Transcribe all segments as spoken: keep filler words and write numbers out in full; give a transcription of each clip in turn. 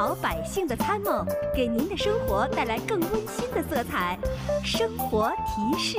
好百姓的参谋，给您的生活带来更温馨的色彩。生活提示。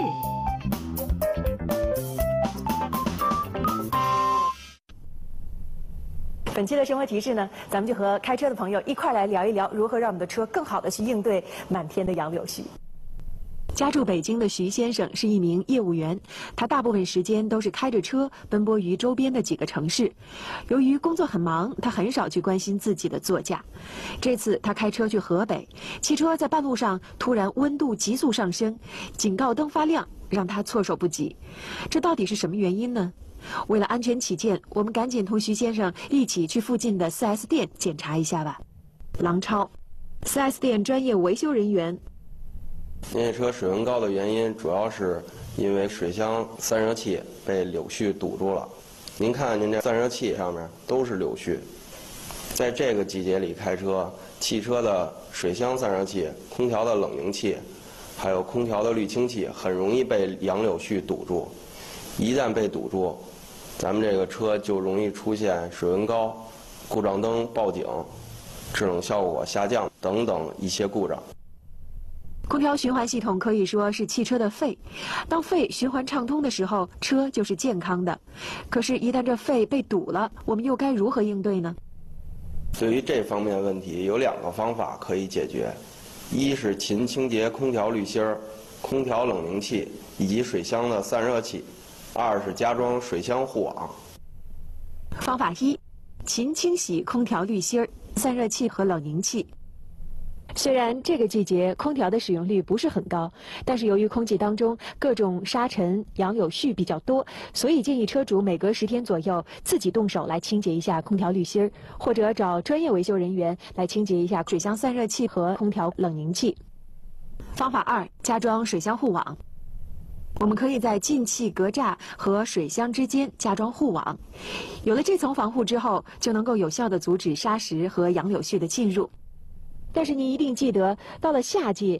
本期的生活提示呢，咱们就和开车的朋友一块来聊一聊，如何让我们的车更好的去应对满天的杨柳絮。家住北京的徐先生是一名业务员，他大部分时间都是开着车奔波于周边的几个城市。由于工作很忙，他很少去关心自己的座驾。这次他开车去河北，汽车在半路上突然温度急速上升，警告灯发亮，让他措手不及。这到底是什么原因呢？为了安全起见，我们赶紧同徐先生一起去附近的 四 S 店检查一下吧。郎超 ，四 S 店专业维修人员。 您这车水温高的原因，主要是因为水箱散热器被柳絮堵住了。您看，您这散热器上面都是柳絮。在这个季节里开车，汽车的水箱散热器、空调的冷凝器，还有空调的滤清器，很容易被杨柳絮堵住。一旦被堵住，咱们这个车就容易出现水温高、故障灯报警、制冷效果下降等等一些故障。 空调循环系统可以说是汽车的肺，当肺循环畅通的时候，车就是健康的。可是，一旦这肺被堵了，我们又该如何应对呢？ 对于这方面问题，有两个方法可以解决：一是勤清洁空调滤芯儿、空调冷凝器以及水箱的散热器；二是加装水箱护网。 方法一，勤清洗空调滤芯儿、散热器和冷凝器。虽然这个季节空调的使用率不是很高，但是由于空气当中各种沙尘、杨柳絮比较多，所以建议车主每隔十天左右自己动手来清洁一下空调滤芯儿，或者找专业维修人员来清洁一下水箱散热器和空调冷凝器。方法二，加装水箱护网。我们可以在进气格栅和水箱之间加装护网，有了这层防护之后，就能够有效地阻止沙石和杨柳絮的进入。但是您一定记得，到了夏季，